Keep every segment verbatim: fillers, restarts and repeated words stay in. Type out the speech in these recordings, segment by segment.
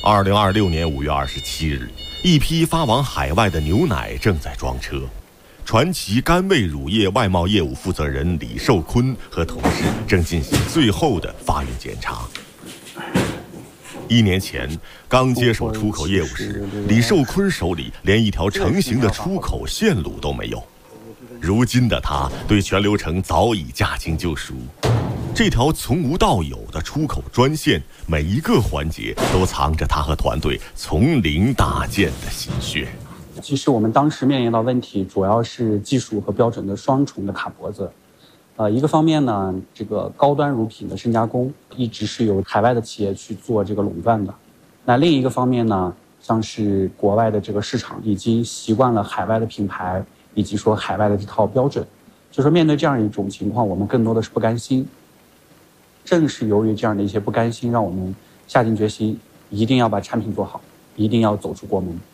二零二六年五月二十七日，一批发往海外的牛奶正在装车。传奇甘味乳业外贸业务负责人李寿坤和同事正进行最后的发运检查。一年前刚接手出口业务时，李寿坤手里连一条成型的出口线路都没有。如今的他对全流程早已驾轻就熟。这条从无到有的出口专线，每一个环节都藏着他和团队从零搭建的心血。 其实我们当时面临到问题，主要是技术和标准的双重的卡脖子。呃，一个方面呢，这个高端乳品的深加工一直是由海外的企业去做这个垄断的。那另一个方面呢，像是国外的这个市场已经习惯了海外的品牌，以及说海外的这套标准，就说面对这样一种情况，我们更多的是不甘心。正是由于这样的一些不甘心，让我们下定决心，一定要把产品做好，一定要走出国门。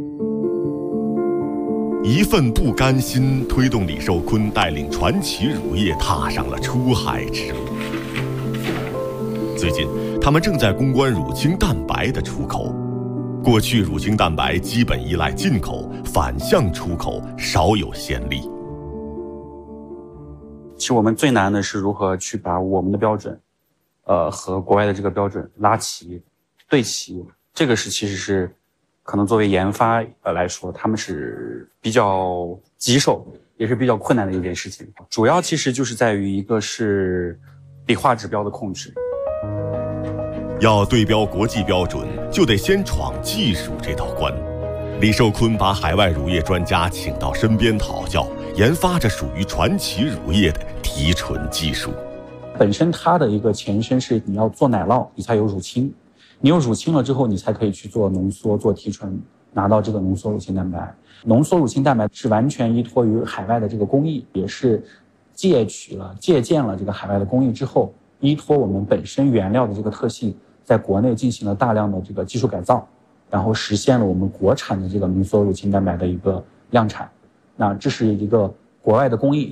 一份不甘心推动李寿坤带领传奇乳业踏上了出海之路。最近他们正在攻关乳清蛋白的出口。过去乳清蛋白基本依赖进口，反向出口少有先例。 其实我们最难的是如何去把我们的标准呃，和国外的这个标准拉齐对齐。这个是其实是可能作为研发呃来说，他们是比较棘手，也是比较困难的一件事情。主要其实就是在于一个是理化指标的控制。 要对标国际标准，就得先闯技术这道关。李寿坤把海外乳业专家请到身边讨教，研发着属于传奇乳业的提纯技术。 本身它的一个前身是你要做奶酪，你才有乳清。你有乳清了之后，你才可以去做浓缩、做提纯，拿到这个浓缩乳清蛋白。浓缩乳清蛋白是完全依托于海外的这个工艺，也是借取了、借鉴了这个海外的工艺之后，依托我们本身原料的这个特性，在国内进行了大量的这个技术改造，然后实现了我们国产的这个浓缩乳清蛋白的一个量产。那这是一个国外的工艺。